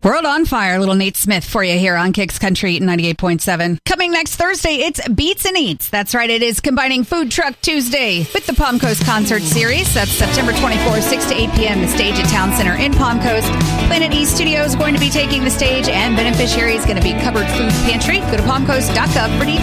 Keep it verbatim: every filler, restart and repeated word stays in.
World on Fire, little Nate Smith for you here on Kicks Country ninety-eight point seven. Coming next Thursday, it's Beats and Eats. That's right, it is combining Food Truck Tuesday with the Palm Coast Concert Series. That's September twenty-fourth, six to eight p.m. The stage at Town Center in Palm Coast. Planet East Studios is going to be taking the stage, and Beneficiary is going to be Covered Food Pantry. Go to palm coast dot gov for details.